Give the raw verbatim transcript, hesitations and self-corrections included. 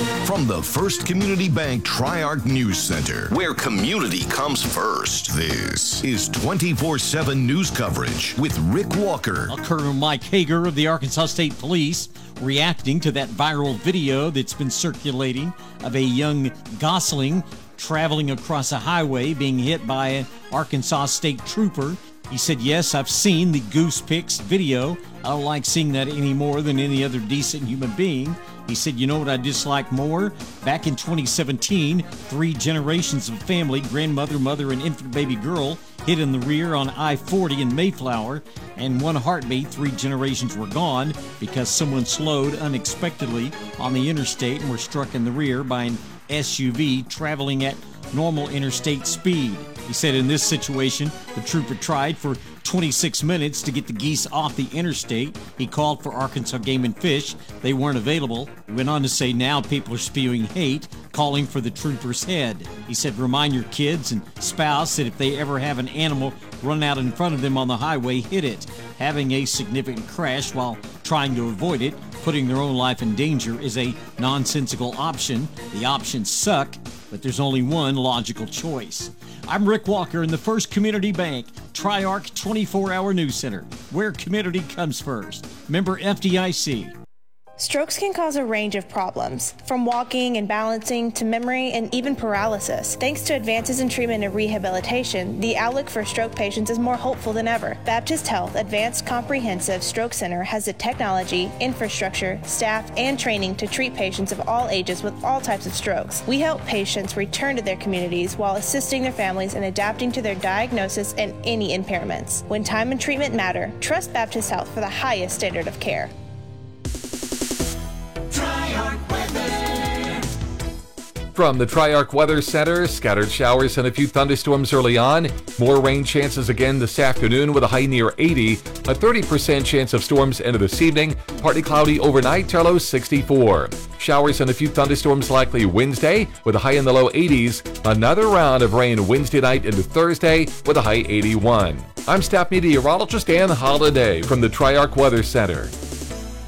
From the First Community Bank Tri-Arc News Center, where community comes first, this is twenty-four seven news coverage with Rick Walker. Colonel Mike Hager of the Arkansas State Police reacting to that viral video that's been circulating of a young gosling traveling across a highway being hit by an Arkansas State trooper. He said, yes, I've seen the Goose Pics video. I don't like seeing that any more than any other decent human being. He said, you know what I dislike more? Back in twenty seventeen, three generations of family, grandmother, mother, and infant baby girl, hit in the rear on I forty in Mayflower, and one heartbeat, three generations were gone because someone slowed unexpectedly on the interstate and were struck in the rear by an S U V traveling at normal interstate speed. He said in this situation, the trooper tried for twenty-six minutes to get the geese off the interstate. He called for Arkansas Game and Fish. They weren't available. He went on to say now people are spewing hate, calling for the trooper's head. He said remind your kids and spouse that if they ever have an animal run out in front of them on the highway, hit it. Having a significant crash while trying to avoid it, putting their own life in danger, is a nonsensical option. The options suck, but there's only one logical choice. I'm Rick Walker in the First Community Bank Tri-Arc twenty-four hour News Center, where community comes first. Member F D I C. Strokes can cause a range of problems, from walking and balancing to memory and even paralysis. Thanks to advances in treatment and rehabilitation, the outlook for stroke patients is more hopeful than ever. Baptist Health Advanced Comprehensive Stroke Center has the technology, infrastructure, staff, and training to treat patients of all ages with all types of strokes. We help patients return to their communities while assisting their families in adapting to their diagnosis and any impairments. When time and treatment matter, trust Baptist Health for the highest standard of care. From the Tri-Arc Weather Center, scattered showers and a few thunderstorms early on. More rain chances again this afternoon with a high near eighty. A thirty percent chance of storms into this evening. Partly cloudy overnight, to low sixty-four. Showers and a few thunderstorms likely Wednesday with a high in the low eighties. Another round of rain Wednesday night into Thursday with a high eighty-one. I'm staff meteorologist Ann Holiday from the Tri-Arc Weather Center.